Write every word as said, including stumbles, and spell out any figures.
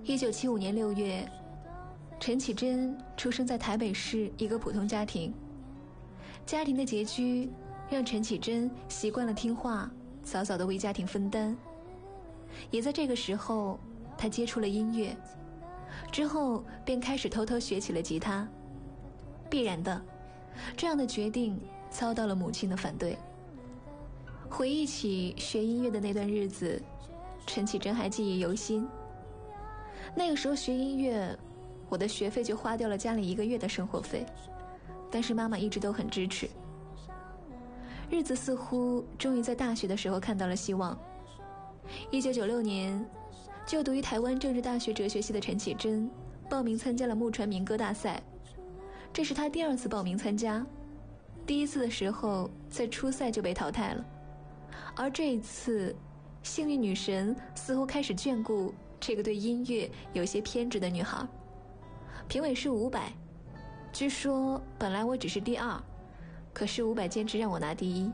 一九七五年六月，陈绮贞出生在台北市一个普通家庭。家庭的拮据让陈绮贞习惯了听话，早早地为家庭分担。也在这个时候，她接触了音乐，之后便开始偷偷学起了吉他。必然的，这样的决定遭到了母亲的反对。回忆起学音乐的那段日子，陈绮贞还记忆犹新。那个时候学音乐，我的学费就花掉了家里一个月的生活费，但是妈妈一直都很支持。日子似乎终于在大学的时候看到了希望。一九九六年，就读于台湾政治大学哲学系的陈绮贞报名参加了木船民歌大赛，这是她第二次报名参加。第一次的时候在初赛就被淘汰了，而这一次幸运女神似乎开始眷顾这个对音乐有些偏执的女孩。评委是伍佰，据说本来我只是第二，可是伍佰坚持让我拿第一。